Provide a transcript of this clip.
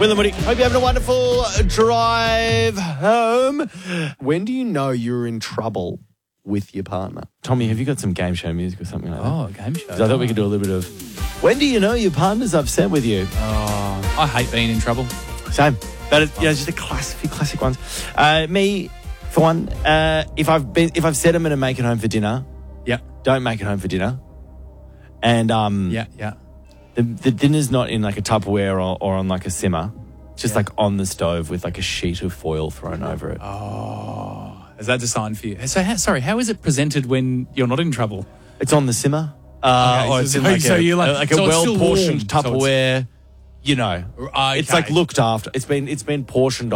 Will and Woody, hope you're having a wonderful drive home. When do you know you're in trouble with your partner? Tommy, have you got some game show music or something like that? Oh, game show. 'Cause I thought we could do a little bit of, when do you know your partner's upset with you? Oh, I hate being in trouble. Same. But just a few classic ones. Me, for one, if I've said I'm going to make it home for dinner, Yeah. don't make it home for dinner. And Yeah. the dinner's not in like a Tupperware or on like a simmer. It's just like on the stove with like a sheet of foil thrown over it. Oh, is that a sign for you? So, how is it presented when you're not in trouble? It's on the simmer. Okay, Or it's in so like you a so it's still well-portioned warm, so it's- Tupperware. You know, it's like Okay. looked after. It's been portioned